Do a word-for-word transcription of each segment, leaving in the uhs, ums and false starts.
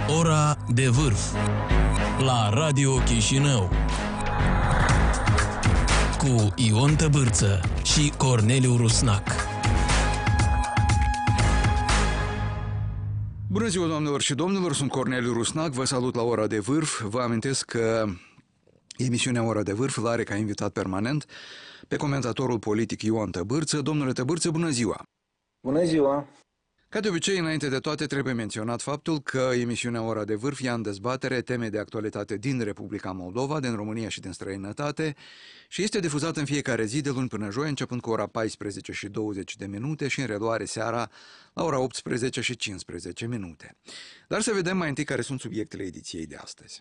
Ora de vârf la Radio Chișinău cu Ion Tăbârță și Corneliu Rusnac. Bună ziua, doamnelor și domnilor, sunt Corneliu Rusnac, vă salut la Ora de vârf. Vă amintesc că emisiunea Ora de vârf l-are ca invitat permanent pe comentatorul politic Ion Tăbârță. Domnule Tăbârță, bună ziua! Bună ziua! Ca de obicei, înainte de toate, trebuie menționat faptul că emisiunea Ora de vârf ia în dezbatere teme de actualitate din Republica Moldova, din România și din străinătate și este difuzată în fiecare zi de luni până joi, începând cu ora paisprezece și douăzeci de minute și în reluare seara la ora optsprezece și cincisprezece minute. Dar să vedem mai întâi care sunt subiectele ediției de astăzi.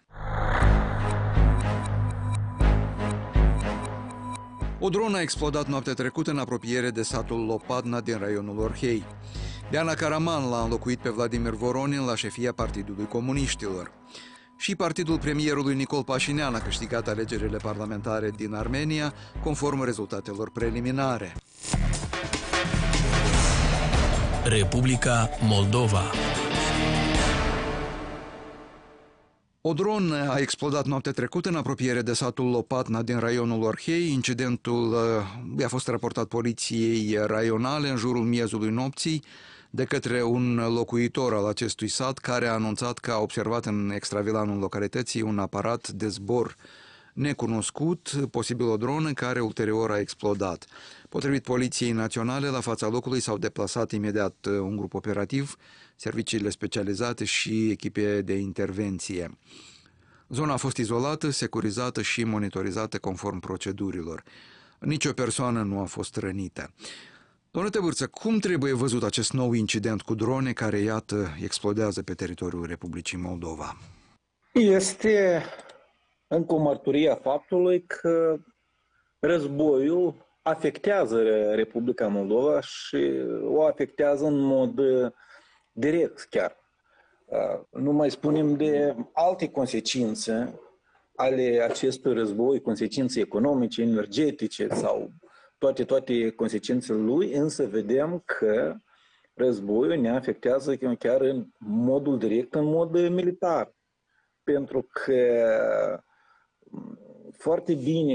O dronă a explodat noaptea trecută în apropiere de satul Lopadna din raionul Orhei. Diana Karaman l-a înlocuit pe Vladimir Voronin la șefia Partidului Comuniștilor. Și partidul premierului Nicol Pașinean a câștigat alegerile parlamentare din Armenia, conform rezultatelor preliminare. Republica Moldova. O dronă a explodat noaptea trecută în apropiere de satul Lopatna din raionul Orhei. Incidentul uh, a fost raportat poliției raionale în jurul miezului nopții de către un locuitor al acestui sat care a anunțat că a observat în extravilanul localității un aparat de zbor necunoscut, posibil o dronă, care ulterior a explodat. Potrivit Poliției Naționale, la fața locului s-au deplasat imediat un grup operativ, serviciile specializate și echipe de intervenție. Zona a fost izolată, securizată și monitorizată conform procedurilor. Nici o persoană nu a fost rănită. Domnule Tăbârță, cum trebuie văzut acest nou incident cu drone care, iată, explodează pe teritoriul Republicii Moldova? Este încă o mărturie a faptului că războiul afectează Republica Moldova și o afectează în mod direct chiar. Nu mai spunem de alte consecințe ale acestui război, consecințe economice, energetice sau toate, toate consecințele lui, însă vedem că războiul ne afectează chiar în modul direct, în mod militar. Pentru că foarte bine